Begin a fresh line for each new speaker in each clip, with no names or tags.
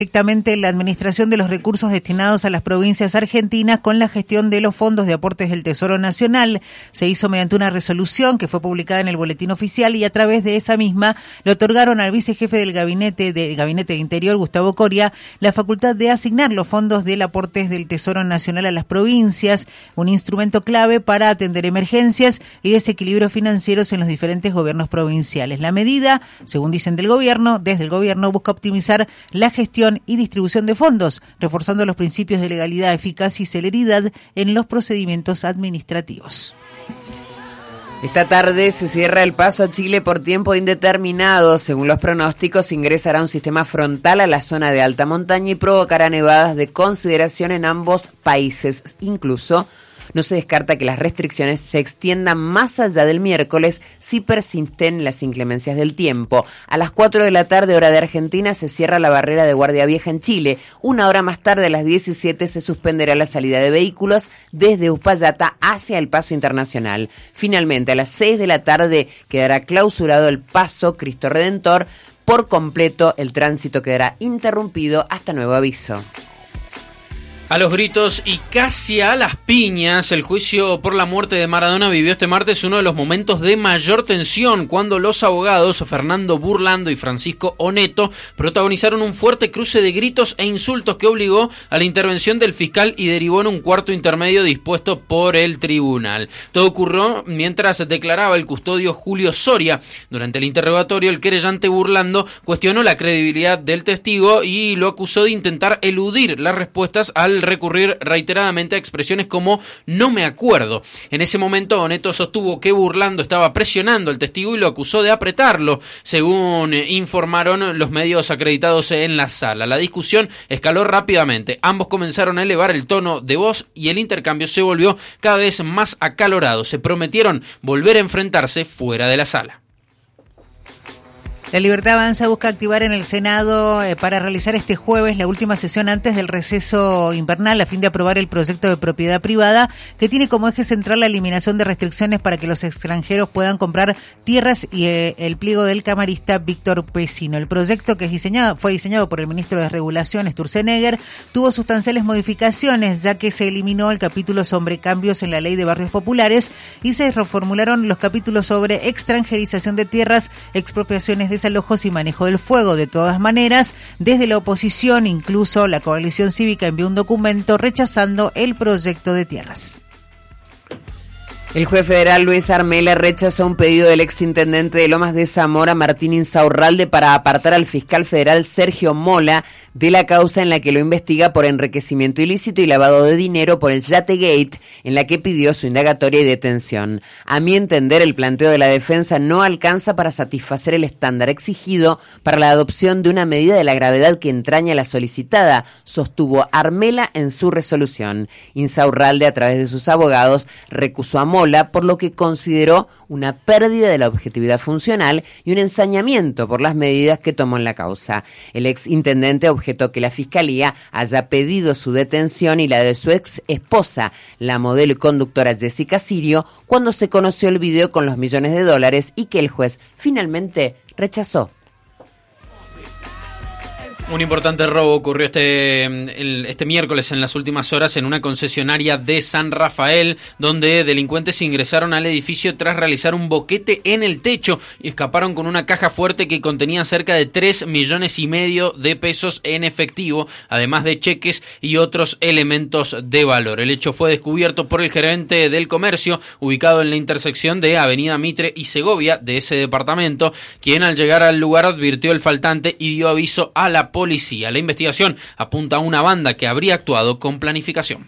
directamente la administración de los recursos destinados a las provincias argentinas con la gestión de los fondos de aportes del Tesoro Nacional. Se hizo mediante una resolución que fue publicada en el Boletín Oficial y a través de esa misma le otorgaron al vicejefe del Gabinete de Interior, Gustavo Coria, la facultad de asignar los fondos del aportes del Tesoro Nacional a las provincias, un instrumento clave para atender emergencias y desequilibrios financieros en los diferentes gobiernos provinciales. La medida, según dicen desde el gobierno, busca optimizar la gestión y distribución de fondos, reforzando los principios de legalidad, eficacia y celeridad en los procedimientos administrativos.
Esta tarde se cierra el paso a Chile por tiempo indeterminado. Según los pronósticos, ingresará un sistema frontal a la zona de alta montaña y provocará nevadas de consideración en ambos países. Incluso no se descarta que las restricciones se extiendan más allá del miércoles si persisten las inclemencias del tiempo. A las 4 de la tarde, hora de Argentina, se cierra la barrera de Guardia Vieja en Chile. Una hora más tarde, a las 17, se suspenderá la salida de vehículos desde Uspallata hacia el Paso Internacional. Finalmente, a las 6 de la tarde quedará clausurado el Paso Cristo Redentor. Por completo, el tránsito quedará interrumpido hasta nuevo aviso.
A los gritos y casi a las piñas, el juicio por la muerte de Maradona vivió este martes uno de los momentos de mayor tensión cuando los abogados Fernando Burlando y Francisco Oneto protagonizaron un fuerte cruce de gritos e insultos que obligó a la intervención del fiscal y derivó en un cuarto intermedio dispuesto por el tribunal. Todo ocurrió mientras declaraba el custodio Julio Soria. Durante el interrogatorio, el querellante Burlando cuestionó la credibilidad del testigo y lo acusó de intentar eludir las respuestas al recurrir reiteradamente a expresiones como "no me acuerdo". En ese momento, Oneto sostuvo que Burlando estaba presionando al testigo y lo acusó de apretarlo, según informaron los medios acreditados en la sala. La discusión escaló rápidamente. Ambos comenzaron a elevar el tono de voz y el intercambio se volvió cada vez más acalorado. Se prometieron volver a enfrentarse fuera de la sala.
La Libertad Avanza busca activar en el Senado para realizar este jueves la última sesión antes del receso invernal a fin de aprobar el proyecto de propiedad privada que tiene como eje central la eliminación de restricciones para que los extranjeros puedan comprar tierras y el pliego del camarista Víctor Pesino. El proyecto, que fue diseñado por el ministro de Regulación, Sturzenegger, tuvo sustanciales modificaciones, ya que se eliminó el capítulo sobre cambios en la ley de barrios populares y se reformularon los capítulos sobre extranjerización de tierras, expropiaciones de desalojos y manejo del fuego. De todas maneras, desde la oposición, incluso la coalición cívica envió un documento rechazando el proyecto de tierras.
El juez federal Luis Armela rechazó un pedido del exintendente de Lomas de Zamora, Martín Insaurralde, para apartar al fiscal federal Sergio Mola de la causa en la que lo investiga por enriquecimiento ilícito y lavado de dinero por el Yategate, en la que pidió su indagatoria y detención. A mi entender, el planteo de la defensa no alcanza para satisfacer el estándar exigido para la adopción de una medida de la gravedad que entraña la solicitada, sostuvo Armela en su resolución. Insaurralde, a través de sus abogados, recusó a Mola, por lo que consideró una pérdida de la objetividad funcional y un ensañamiento por las medidas que tomó en la causa. El ex intendente objetó que la Fiscalía haya pedido su detención y la de su ex esposa, la modelo y conductora Jessica Sirio, cuando se conoció el video con los millones de dólares y que el juez finalmente rechazó.
Un importante robo ocurrió este miércoles en las últimas horas en una concesionaria de San Rafael, donde delincuentes ingresaron al edificio tras realizar un boquete en el techo y escaparon con una caja fuerte que contenía cerca de 3,5 millones de pesos en efectivo, además de cheques y otros elementos de valor. El hecho fue descubierto por el gerente del comercio, ubicado en la intersección de Avenida Mitre y Segovia de ese departamento, quien al llegar al lugar advirtió al faltante y dio aviso a la policía. La investigación apunta a una banda que habría actuado con planificación.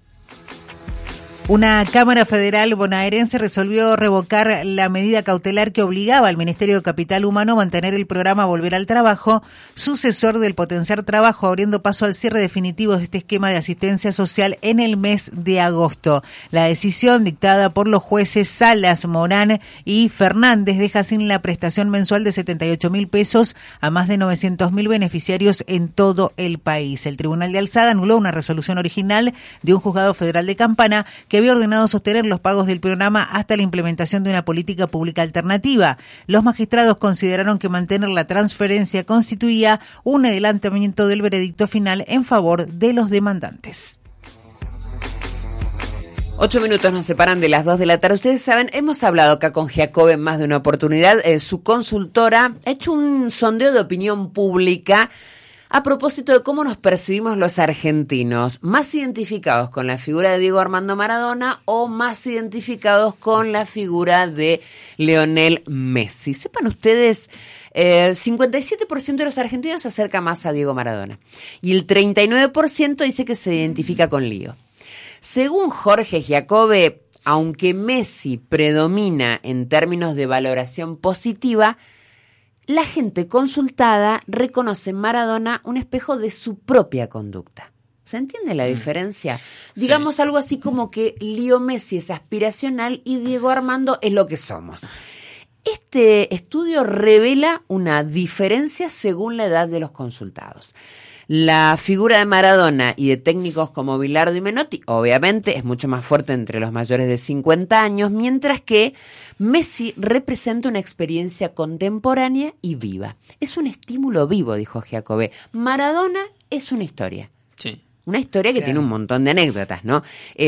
Una Cámara Federal bonaerense resolvió revocar la medida cautelar que obligaba al Ministerio de Capital Humano a mantener el programa Volver al Trabajo, sucesor del Potenciar Trabajo, abriendo paso al cierre definitivo de este esquema de asistencia social en el mes de agosto. La decisión, dictada por los jueces Salas, Morán y Fernández, deja sin la prestación mensual de 78.000 pesos a más de 900.000 beneficiarios en todo el país. El Tribunal de Alzada anuló una resolución original de un juzgado federal de Campana que había ordenado sostener los pagos del programa hasta la implementación de una política pública alternativa. Los magistrados consideraron que mantener la transferencia constituía un adelantamiento del veredicto final en favor de los demandantes.
8 minutos nos separan de las 2 de la tarde. Ustedes saben, hemos hablado acá con Giacobbe en más de una oportunidad. Su consultora ha hecho un sondeo de opinión pública a propósito de cómo nos percibimos los argentinos, más identificados con la figura de Diego Armando Maradona o más identificados con la figura de Lionel Messi. Sepan ustedes, 57% de los argentinos se acerca más a Diego Maradona y el 39% dice que se identifica con Lío. Según Jorge Giacobbe, aunque Messi predomina en términos de valoración positiva, la gente consultada reconoce en Maradona un espejo de su propia conducta. ¿Se entiende la diferencia? Digamos algo así como que Lío Messi es aspiracional y Diego Armando es lo que somos. Este estudio revela una diferencia según la edad de los consultados. La figura de Maradona y de técnicos como Bilardo y Menotti, obviamente, es mucho más fuerte entre los mayores de 50 años, mientras que Messi representa una experiencia contemporánea y viva. Es un estímulo vivo, dijo Giacobbe. Maradona es una historia.
Sí.
Una historia que tiene un montón de anécdotas, ¿no?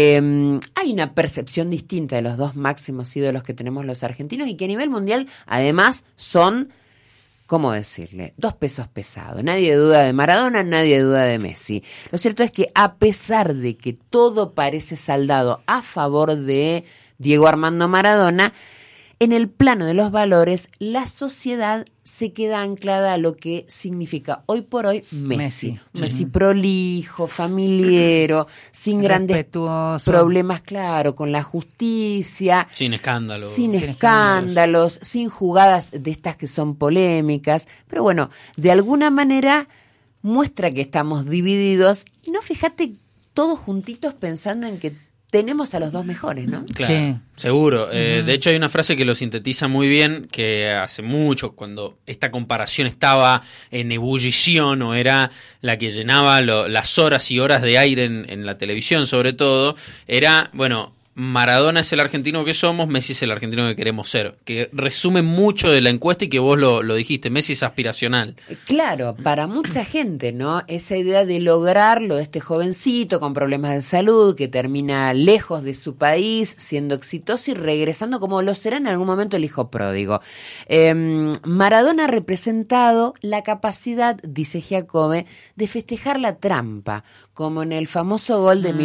Hay una percepción distinta de los dos máximos ídolos que tenemos los argentinos y que a nivel mundial, además, son... ¿Cómo decirle? 2 pesos pesados. Nadie duda de Maradona, nadie duda de Messi. Lo cierto es que a pesar de que todo parece saldado a favor de Diego Armando Maradona, en el plano de los valores, la sociedad se queda anclada a lo que significa hoy por hoy Messi. Messi prolijo, familiero, sin grandes problemas, claro, con la justicia.
Sin escándalos.
Sin escándalos, sin jugadas de estas que son polémicas. Pero bueno, de alguna manera muestra que estamos divididos. Y no, fíjate, todos juntitos pensando en que tenemos a los dos mejores, ¿no?
Claro, sí. Seguro. De hecho, hay una frase que lo sintetiza muy bien, que hace mucho, cuando esta comparación estaba en ebullición o era la que llenaba las horas y horas de aire en la televisión, sobre todo, era, bueno, Maradona es el argentino que somos, Messi es el argentino que queremos ser, que resume mucho de la encuesta y que vos lo dijiste, Messi es aspiracional.
Claro, para mucha gente, ¿no? Esa idea de lograrlo, de este jovencito con problemas de salud que termina lejos de su país, siendo exitoso y regresando como lo será en algún momento el hijo pródigo. Maradona ha representado la capacidad, dice Giacobbe, de festejar la trampa, como en el famoso gol de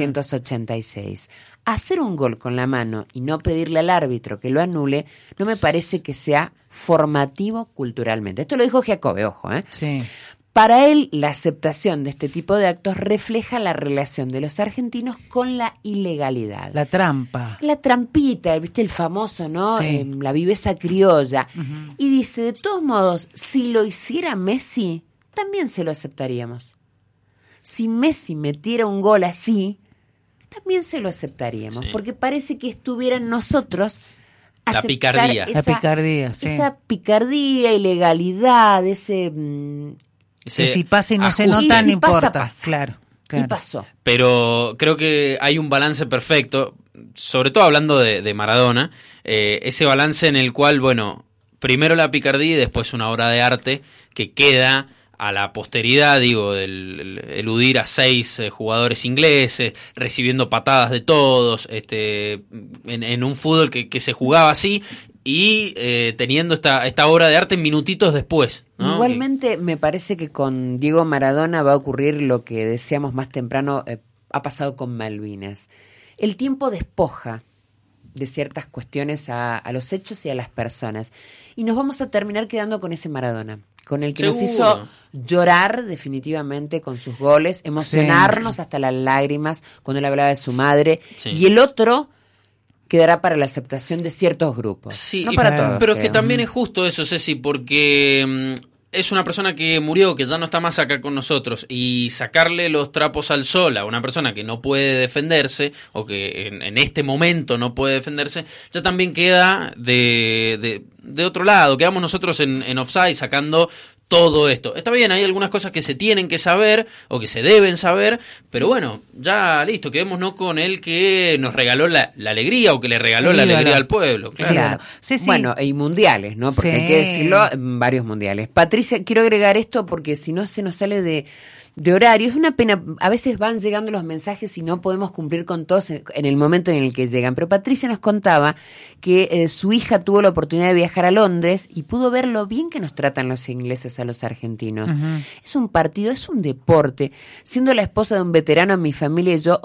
1986. Hacer un gol con la mano y no pedirle al árbitro que lo anule no me parece que sea formativo culturalmente. Esto lo dijo Giacobbe, ojo, ¿eh?
Sí.
Para él, la aceptación de este tipo de actos refleja la relación de los argentinos con la ilegalidad.
La trampa.
La trampita, ¿viste? El famoso, ¿no?
Sí.
La viveza criolla. Uh-huh. Y dice, de todos modos, si lo hiciera Messi, también se lo aceptaríamos. Si Messi metiera un gol así, también se lo aceptaríamos, porque parece que estuviera en nosotros
la picardía.
La picardía, sí.
Esa picardía, ilegalidad, ese
si pasa y no se nota, no importa.
Pasa.
Claro.
Y pasó.
Pero creo que hay un balance perfecto, sobre todo hablando de Maradona, ese balance en el cual, bueno, primero la picardía y después una obra de arte que queda a la posteridad, digo, el eludir a 6 jugadores ingleses, recibiendo patadas de todos, en un fútbol que se jugaba así y teniendo esta obra de arte minutitos después, ¿no?
Igualmente me parece que con Diego Maradona va a ocurrir lo que decíamos más temprano, ha pasado con Malvinas. El tiempo despoja de ciertas cuestiones a los hechos y a las personas. Y nos vamos a terminar quedando con ese Maradona, con el que nos hizo llorar definitivamente con sus goles, emocionarnos hasta las lágrimas cuando él hablaba de su madre. Sí. Y el otro quedará para la aceptación de ciertos grupos.
Sí,
no para todos.
Pero es que también es justo eso, Ceci, porque es una persona que murió, que ya no está más acá con nosotros, y sacarle los trapos al sol a una persona que no puede defenderse, o que en este momento no puede defenderse, ya también queda de de otro lado, quedamos nosotros en offside sacando todo esto. Está bien, hay algunas cosas que se tienen que saber o que se deben saber, pero bueno, ya listo, quedémonos con el que nos regaló la alegría o que le regaló la alegría al pueblo. Claro.
Sí. Bueno, y mundiales, ¿no? Porque hay que decirlo, varios mundiales. Patricia, quiero agregar esto porque si no se nos sale de horario. Es una pena, a veces van llegando los mensajes y no podemos cumplir con todos en el momento en el que llegan. Pero Patricia nos contaba que su hija tuvo la oportunidad de viajar a Londres y pudo ver lo bien que nos tratan los ingleses a los argentinos. Uh-huh. Es un partido, es un deporte. Siendo la esposa de un veterano, mi familia y yo